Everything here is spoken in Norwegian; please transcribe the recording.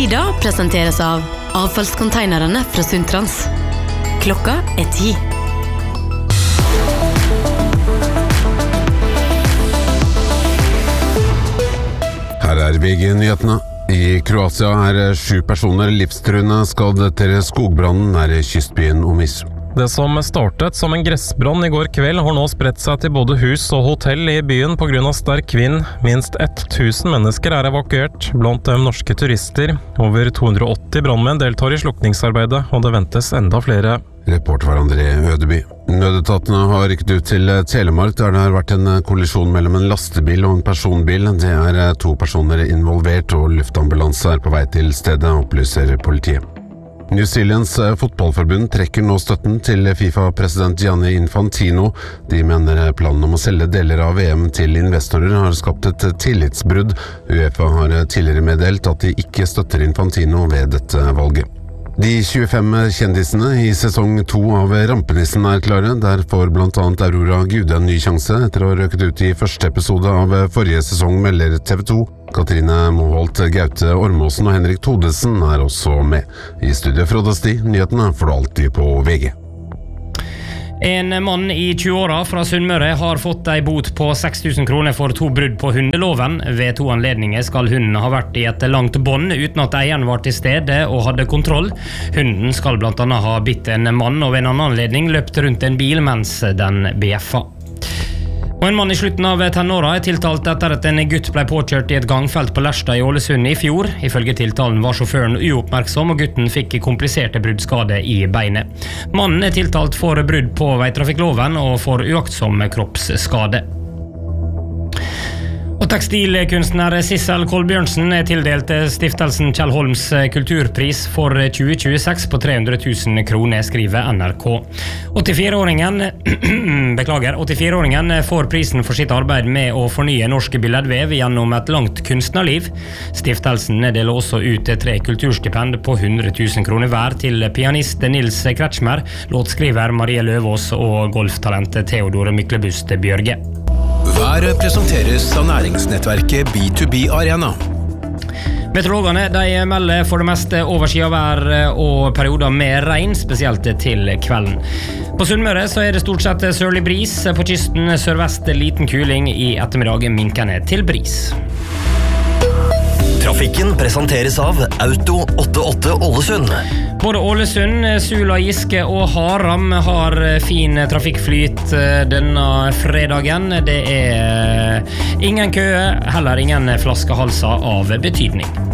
Tida presenteres av avfallskonteinerne fra Sundtrans. Klokka 10. Her VG-nyhetene. I Kroatia 7 personer livstruende skadd etter skogbrannen nær kystbyen Omiš. Det som startet som en gressbrann I går kveld har nå spredt seg til både hus og hotell I byen på grunn av sterk vind. Minst 1000 mennesker evakuert, blant dem norske turister. Over 280 brannmenn deltar I slukningsarbeidet, og det ventes enda flere. Reporter var André Ødeby. Nødetatene har rykket ut til Telemark, der det har vært en kollisjon mellom en lastebil og en personbil. Det 2 personer involvert, og luftambulanse på vei til stedet, opplyser politiet. New Zealands fotballforbund trekker nå støtten til FIFA-president Gianni Infantino. De mener planen om å selge deler av VM til investorer har skapt et tillitsbrudd. UEFA har tidligere meddelt at de ikke støtter Infantino ved dette valget. De 25 kjendisene I sesong 2 av Rampenissen klare. Der får blant annet Aurora Gude en ny sjanse etter å ha røket ut I første episode av forrige sesong, melder TV 2. Katrine Moholt, Gaute Ormåsen og Henrik Thodesen også med. I studiet Frode Sti, nyhetene får du alltid på VG. En mann I 20-åra fra Sunnmøre har fått en bot på 6 000 kroner for 2 brudd på hundeloven. Ved 2 anledninger skal hunden ha vært I et langt bånd uten at eieren var til stede og hadde kontroll. Hunden skal blant annet ha bitt en mann og ved en annen anledning løpt rundt en bil mens den bjeffa. Og en mann I slutten av tenåra tiltalt etter at en gutt ble påkjørt I et gangfelt på Lerstad I Ålesund I fjor. Ifølge tiltalen var sjåføren uoppmerksom, og gutten fikk kompliserte bruddskade I beinet. Mannen tiltalt for brudd på veitrafikkloven og for uaktsom kroppsskade. Og tekstilkunstner Sissel Kolbjørnsen tildelt stiftelsen Kjell Holms kulturpris for 2026 på 300 000 kroner, skriver NRK. 84-åringen får prisen for sitt arbeid med å fornye norsk billedvev gjennom et langt kunstnerliv. Stiftelsen deler også ut 3 kulturstipend på 100 000 kroner hver til pianist Nils Kretschmer, låtskriver Marie Løvås og golftalent Theodor Myklebust Bjørge. Været presenteres av næringsnettverket B2B Arena. Meteorologene melder for det meste overskyet og perioder med regn, spesielt til kvelden. På Sunnmøre så det stort sett sørlig bris, på kysten sørvest liten kuling, I ettermiddag minkende til bris. Trafikken presenteres av Auto 88 Ålesund. Både Ålesund, Sula, Giske og Haram har fin trafikkflyt denne fredagen. Det ingen kø, heller ingen flaskehalser av betydning.